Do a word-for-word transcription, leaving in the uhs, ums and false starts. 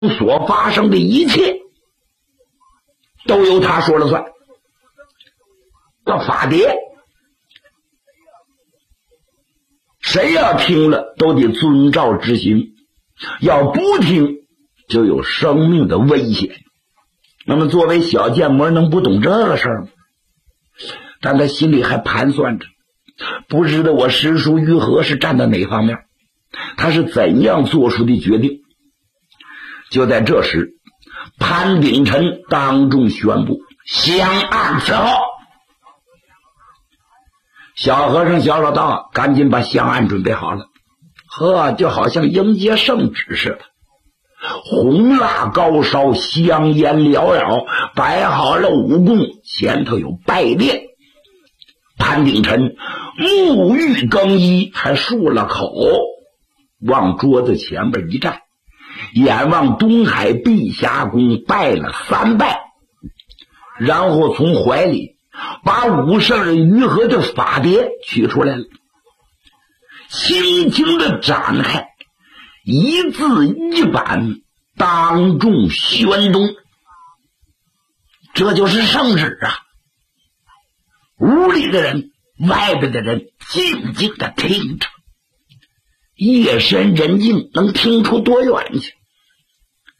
所发生的一切都由他说了算。这法牒谁要听了都得遵照执行，要不听就有生命的危险。那么作为小剑魔能不懂这个事儿吗？但他心里还盘算着，不知道我师叔于和是站在哪方面，他是怎样做出的决定。就在这时，潘鼎臣当众宣布香案伺候。小和尚小老道赶紧把香案准备好了，呵，就好像迎接圣旨似的，红蜡高烧，香烟缭绕，摆好了五供，前头有拜列。潘鼎臣沐浴更衣，还漱了口，往桌子前边一站，眼望东海碧霞宫拜了三拜，然后从怀里把武圣人于和的法牒取出来了，轻轻地展开，一字一板当众宣读。这就是圣旨啊！屋里的人，外边的人静静地听着，夜深人静，能听出多远去？